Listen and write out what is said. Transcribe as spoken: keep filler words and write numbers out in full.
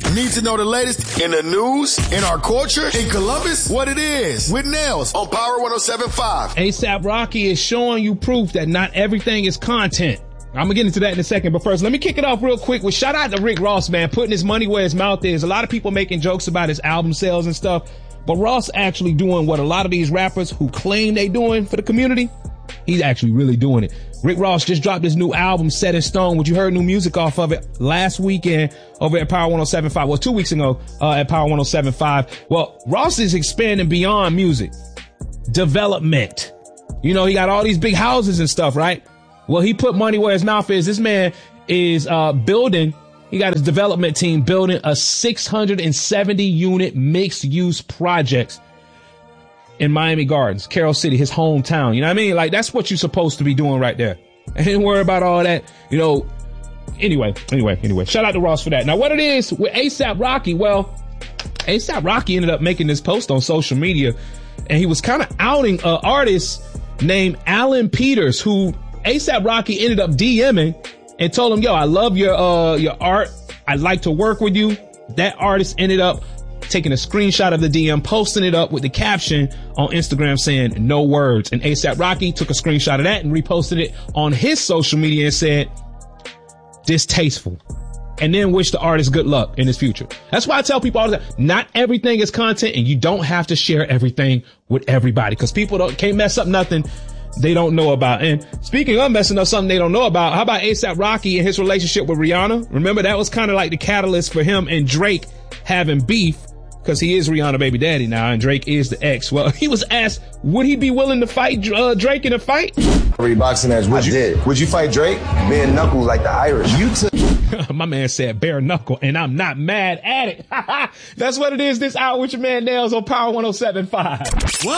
Need to know the latest in the news, in our culture, in Columbus? What it is with Nails on Power one oh seven point five. ASAP Rocky is showing you proof that not everything is content. I'm gonna get into that in a second, but first, let me kick it off real quick with shout out to Rick Ross, man, putting his money where his mouth is. A lot of people making jokes about his album sales and stuff, but Ross actually doing what a lot of these rappers who claim they doing for the community, he's actually really doing it. Rick Ross just dropped his new album, Set in Stone, which you heard new music off of it last weekend over at Power one oh seven point five. Well, two weeks ago uh, at Power one oh seven point five. Well, Ross is expanding beyond music. Development. You know, he got all these big houses and stuff, right? Well, he put money where his mouth is. This man is uh building, he got his development team building a six hundred seventy unit mixed use projects in Miami Gardens, Carroll City, his hometown. You know what I mean? Like, that's what you're supposed to be doing right there. And didn't worry about all that, you know. Anyway, anyway, anyway, shout out to Ross for that. Now, what it is with ASAP Rocky, well, ASAP Rocky ended up making this post on social media, and he was kind of outing an artist named Alan Peters, who ASAP Rocky ended up DMing and told him, yo, I love your, uh, your art. I'd like to work with you. That artist ended up taking a screenshot of the D M, posting it up with the caption on Instagram saying no words. And ASAP Rocky took a screenshot of that and reposted it on his social media and said, distasteful. And then wish the artist good luck in his future. That's why I tell people all the time, not everything is content, and you don't have to share everything with everybody, because people don't, can't mess up nothing they don't know about. And speaking of messing up something they don't know about, how about ASAP Rocky and his relationship with Rihanna? Remember, that was kind of like the catalyst for him and Drake having beef, because he is Rihanna baby daddy now and Drake is the ex. Well, he was asked, would he be willing to fight uh, Drake in a fight? Boxing match. Would I you, did. Would you fight Drake? Bare knuckles like the Irish. You took. My man said bare knuckle, and I'm not mad at it. That's what it is this hour with your man Nails on Power one oh seven point five. What?